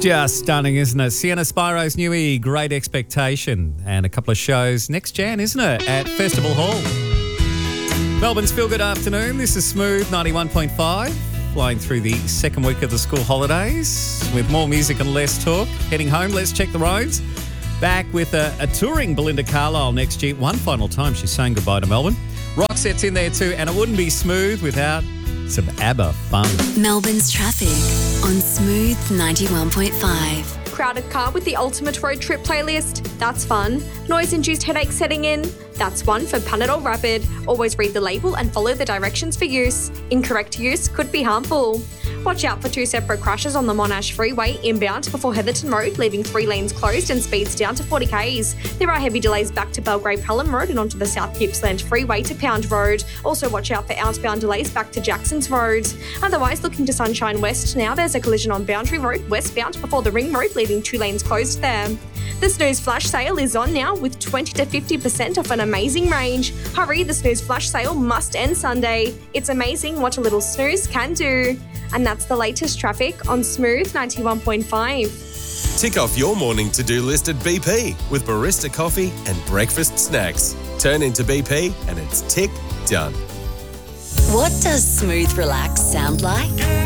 Just stunning, isn't it? Sienna Spiro's new E, Great Expectation, and a couple of shows next Jan, isn't it, at Festival Hall. Melbourne's Feel Good Afternoon. This is Smooth 91.5, flying through the second week of the school holidays with more music and less talk. Heading home, let's check the roads. Back with a touring Belinda Carlisle next year. One final time she's saying goodbye to Melbourne. Roxette's in there too, and it wouldn't be smooth without some ABBA fun. Melbourne's traffic on Smooth 91.5. Crowded car with the ultimate road trip playlist? That's fun. Noise-induced headache setting in? That's one for Panadol Rapid. Always read the label and follow the directions for use. Incorrect use could be harmful. Watch out for two separate crashes on the Monash Freeway inbound before Heatherton Road, leaving 3 lanes closed and speeds down to 40 k's. There are heavy delays back to Belgrave Pelham Road and onto the South Gippsland Freeway to Pound Road. Also watch out for outbound delays back to Jackson's Road. Otherwise, looking to Sunshine West now, there's a collision on Boundary Road westbound before the Ring Road, leaving 2 lanes closed there. The Snooze Flash Sale is on now with 20 to 50% off an amazing range. Hurry, the Snooze Flash Sale must end Sunday. It's amazing what a little snooze can do. And that's the latest traffic on Smooth 91.5. Tick off your morning to-do list at BP with barista coffee and breakfast snacks. Turn into BP and it's tick done. What does Smooth Relax sound like?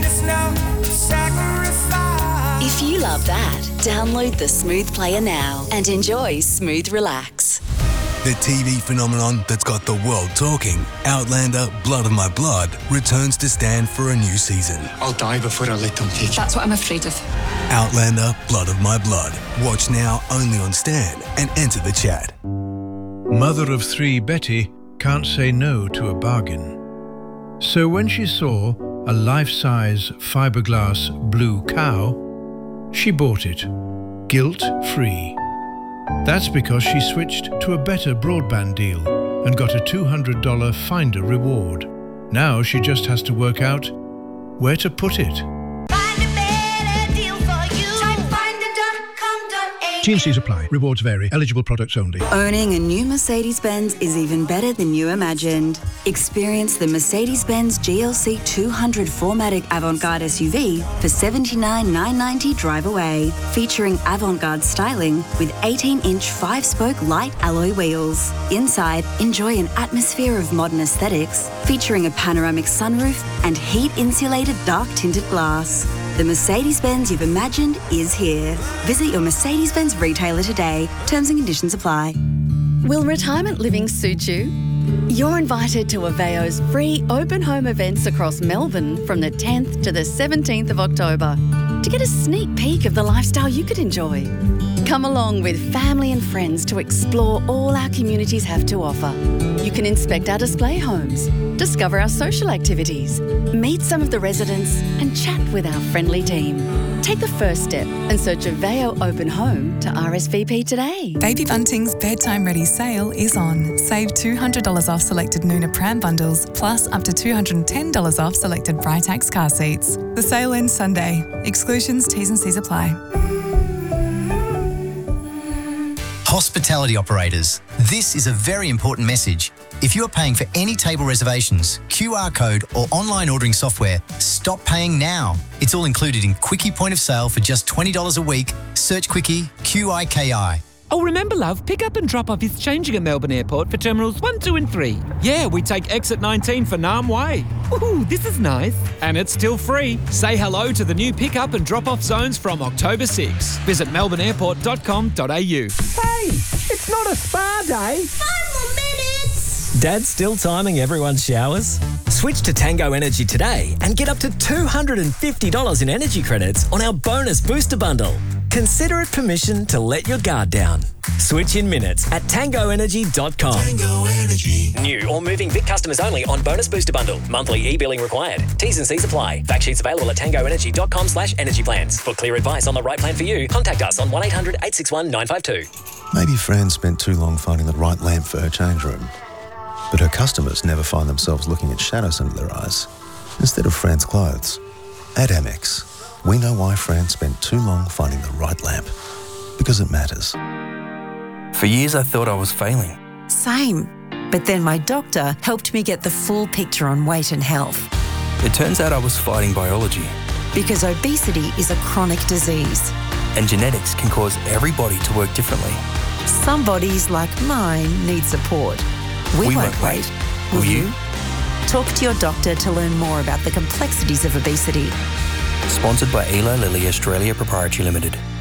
If you love that, download the Smooth Player now and enjoy Smooth Relax. The TV phenomenon that's got the world talking, Outlander Blood of My Blood, returns to Stan for a new season. I'll die before I let them take it. That's what I'm afraid of. Outlander Blood of My Blood. Watch now only on Stan and enter the chat. Mother of 3 Betty can't say no to a bargain. So when she saw a life-size fiberglass blue cow, she bought it, guilt-free. That's because she switched to a better broadband deal and got a $200 Finder reward. Now she just has to work out where to put it. T&Cs apply. Rewards vary. Eligible products only. Owning a new Mercedes-Benz is even better than you imagined. Experience the Mercedes-Benz GLC 200 4MATIC Avant-Garde SUV for $79,990 drive away. Featuring avant-garde styling with 18-inch 5-spoke light alloy wheels. Inside, enjoy an atmosphere of modern aesthetics featuring a panoramic sunroof and heat-insulated dark-tinted glass. The Mercedes-Benz you've imagined is here. Visit your Mercedes-Benz retailer today. Terms and conditions apply. Will retirement living suit you? You're invited to Aveo's free open home events across Melbourne from the 10th to the 17th of October to get a sneak peek of the lifestyle you could enjoy. Come along with family and friends to explore all our communities have to offer. You can inspect our display homes, discover our social activities, meet some of the residents and chat with our friendly team. Take the first step and search Aveo Open Home to RSVP today. Baby Bunting's Bedtime Ready sale is on. Save $200 off selected Nuna pram bundles, plus up to $210 off selected Britax car seats. The sale ends Sunday. Exclusions, T's and C's apply. Hospitality operators, this is a very important message. If you are paying for any table reservations, QR code or online ordering software, stop paying now. It's all included in Quickie Point of Sale for just $20 a week. Search Quickie, QIKI. Oh, remember, love, pick up and drop off is changing at Melbourne Airport for Terminals 1, 2 and 3. Yeah, we take exit 19 for Nam Way. Ooh, this is nice. And it's still free. Say hello to the new pick up and drop off zones from October 6. Visit melbourneairport.com.au. Hey, it's not a spa day. 5 more minutes. Dad's still timing everyone's showers? Switch to Tango Energy today and get up to $250 in energy credits on our bonus booster bundle. Consider it permission to let your guard down. Switch in minutes at tangoenergy.com. Tango Energy. New or moving Vic customers only on bonus booster bundle. Monthly e-billing required. T's and C's apply. Fact sheets available at tangoenergy.com/energy plans. For clear advice on the right plan for you, contact us on 1800 861 952. Maybe Fran spent too long finding the right lamp for her change room. But her customers never find themselves looking at shadows under their eyes instead of Fran's clothes. At Amex, we know why Fran spent too long finding the right lamp. Because it matters. For years I thought I was failing. Same. But then my doctor helped me get the full picture on weight and health. It turns out I was fighting biology. Because obesity is a chronic disease. And genetics can cause every body to work differently. Some bodies, like mine, need support. We won't wait. Will you? Talk to your doctor to learn more about the complexities of obesity. Sponsored by Eli Lilly Australia Proprietary Limited.